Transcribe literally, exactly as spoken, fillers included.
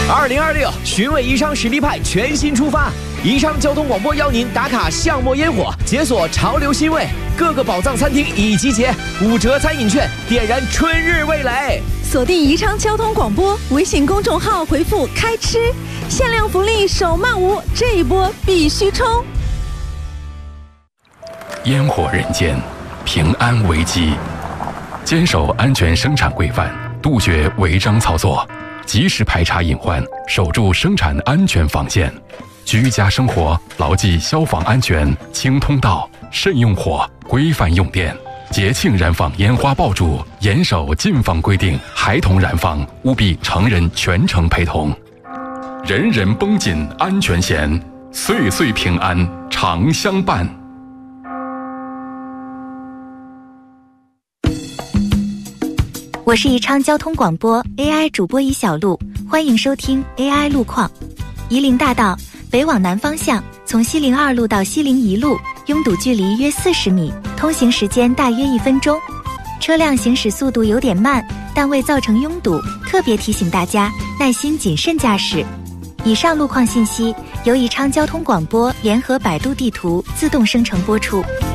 二零二六寻味宜昌实力派全新出发，宜昌交通广播邀您打卡巷陌烟火，解锁潮流新味，各个宝藏餐厅已集结，五折餐饮券点燃春日味蕾。 锁定宜昌交通广播微信公众号，回复开吃，限量福利手慢无，这一波必须冲！ 烟火人间，平安危机，坚守安全生产规范，杜绝违章操作，及时排查隐患，守住生产安全防线。居家生活牢记消防安全，清通道，慎用火，规范用电。节庆燃放烟花爆竹，严守禁放规定，孩童燃放务必成人全程陪同。人人绷紧安全弦，岁岁平安常相伴。 我是宜昌交通广播 A I 主播宜小璐，欢迎收听 A I 路况。夷陵大道北往南方向，从西陵二路到西陵一路，拥堵距离约四十米，通行时间大约一分钟。车辆行驶速度有点慢，但未造成拥堵，特别提醒大家耐心谨慎驾驶。以上路况信息由宜昌交通广播联合百度地图自动生成播出。